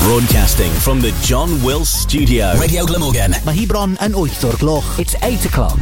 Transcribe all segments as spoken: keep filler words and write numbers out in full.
Broadcasting from the John Wills Studio. Radio Glamorgan. Mae hi bron yn wyth o'r gloch. It's eight o'clock.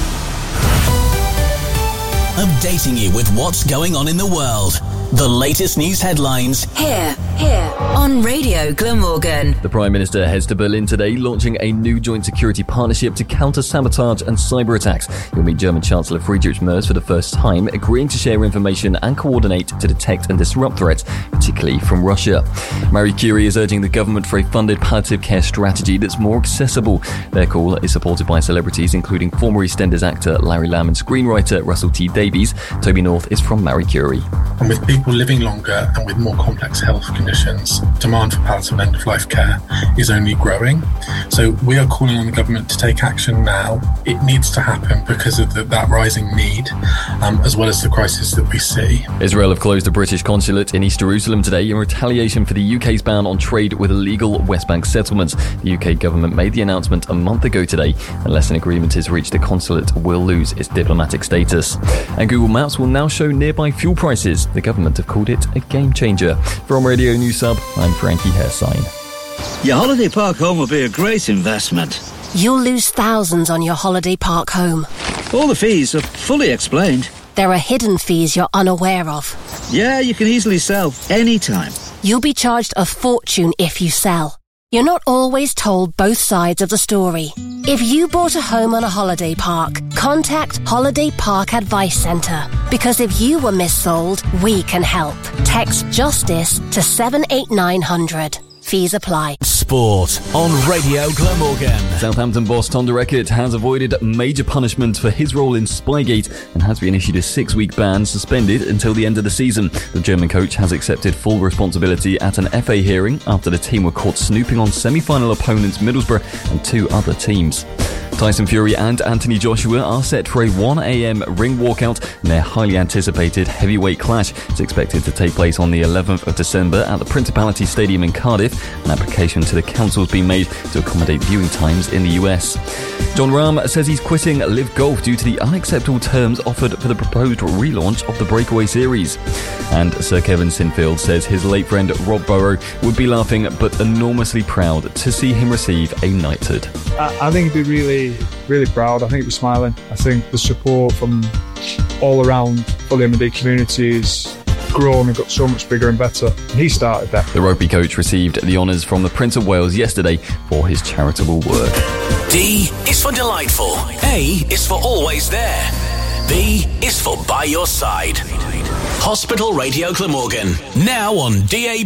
Updating you with what's going on in the world. The latest news headlines. Here, here, on Radio Glamorgan. The Prime Minister heads to Berlin today, launching a new joint security partnership to counter sabotage and cyber attacks. He'll meet German Chancellor Friedrich Merz for the first time, agreeing to share information and coordinate to detect and disrupt threats, particularly from Russia. Marie Curie is urging the government for a funded palliative care strategy that's more accessible. Their call is supported by celebrities, including former EastEnders actor Larry Lamb and screenwriter Russell T Davies. Toby North is from Marie Curie. And with people living longer and with more complex health conditions, demand for palliative end-of-life care is only growing. So we are calling on the government to take action now. It needs to happen because of the, that rising need, um, as well as the crisis that we see. Israel have closed the British consulate in East Jerusalem today in retaliation for the U K's ban on trade with illegal West Bank settlements. The U K government made the announcement a month ago today. Unless an agreement is reached, the consulate will lose its diplomatic status. And Google Maps will now show nearby fuel prices. The government have called it a game changer. From Radio News Sub, I'm Frankie Hairsign. Your holiday park home will be a great investment. You'll lose thousands on your holiday park home. All the fees are fully explained. There are hidden fees you're unaware of. Yeah, you can easily sell anytime. You'll be charged a fortune if you sell. You're not always told both sides of the story. If you bought a home on a holiday park, contact Holiday Park Advice Centre. Because if you were missold, we can help. Text JUSTICE to seven eight nine hundred. Fees apply. Sport on Radio Glamorgan. Southampton boss Tom de Rijke has avoided major punishment for his role in Spygate and has been issued a six-week ban, suspended until the end of the season. The German coach has accepted full responsibility at an F A hearing after the team were caught snooping on semi-final opponents Middlesbrough and two other teams. Tyson Fury and Anthony Joshua are set for a one a.m. ring walkout in their highly anticipated heavyweight clash. It's expected to take place on the eleventh of December at the Principality Stadium in Cardiff. An application to the council has been made to accommodate viewing times in the U S. Jon Rahm says he's quitting Live Golf due to the unacceptable terms offered for the proposed relaunch of the Breakaway Series. And Sir Kevin Sinfield says his late friend Rob Burrow would be laughing but enormously proud to see him receive a knighthood. I think he'd be really, really proud. I think he'd be smiling. I think the support from all around for the M and D community is grown and got so much bigger and better. He started that. The rugby coach received the honours from the Prince of Wales yesterday for his charitable work. D is for delightful. A is for always there. B is for by your side. Hospital Radio Glamorgan. Now on D A B.